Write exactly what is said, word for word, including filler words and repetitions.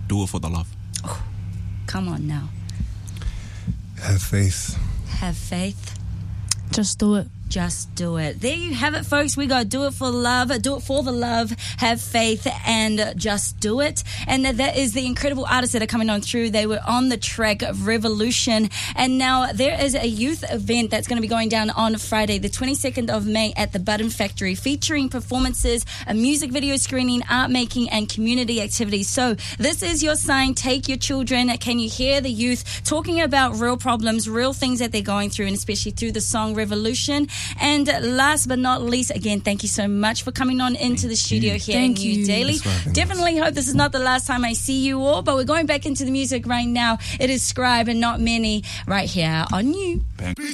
do it for the love. Oh, come on now. Have faith. Have faith. Just do it. Just do it. There you have it, folks. We got do it for love, do it for the love, have faith, and just do it. And that is the incredible artists that are coming on through. They were on the track Revolution. And now there is a youth event that's going to be going down on Friday, the twenty-second of May at the Button Factory, featuring performances, a music video screening, art making, and community activities. So this is your sign. Take your children. Can you hear the youth talking about real problems, real things that they're going through, and especially through the song Revolution? And last but not least, again, thank you so much for coming on into Thank the studio you. here Thank in New you. Daily. Right, Definitely hope this is not the last time I see you all, but we're going back into the music right now. It is Scribe and Not Many right here on You. Bang.